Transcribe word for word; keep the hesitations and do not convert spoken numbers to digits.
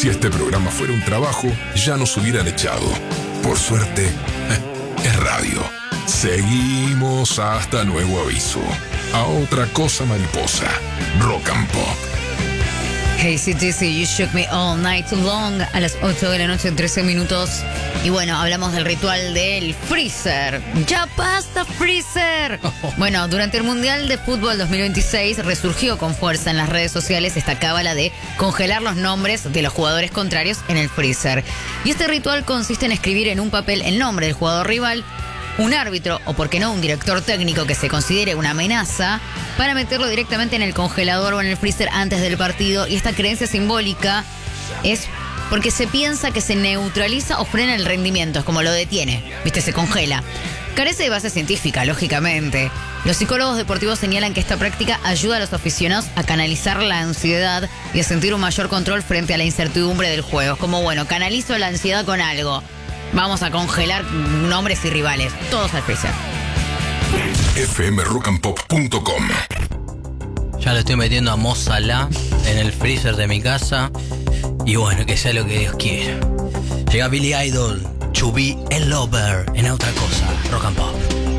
Si este programa fuera un trabajo, ya nos hubieran echado. Por suerte, es radio. Seguimos hasta nuevo aviso. A otra cosa mariposa. Rock and Pop. Hey C T C, You Shook Me All Night Long, a las ocho de la noche, trece minutos. Y bueno, hablamos del ritual del freezer. ¡Ya basta, freezer! Bueno, durante el Mundial de Fútbol dos mil veintiséis resurgió con fuerza en las redes sociales esta cábala de congelar los nombres de los jugadores contrarios en el freezer. Y este ritual consiste en escribir en un papel el nombre del jugador rival, un árbitro o, por qué no, un director técnico que se considere una amenaza, para meterlo directamente en el congelador o en el freezer antes del partido. Y esta creencia simbólica es porque se piensa que se neutraliza o frena el rendimiento, es como lo detiene, ¿viste? Se congela. Carece de base científica, lógicamente. Los psicólogos deportivos señalan que esta práctica ayuda a los aficionados a canalizar la ansiedad y a sentir un mayor control frente a la incertidumbre del juego. Es como, bueno, canalizo la ansiedad con algo. Vamos a congelar nombres y rivales. Todos al freezer. F M rock and pop punto com. Ya lo estoy metiendo a Mo Salah en el freezer de mi casa. Y bueno, que sea lo que Dios quiera. Llega Billy Idol, To Be a Lover, en otra cosa, Rock and Pop.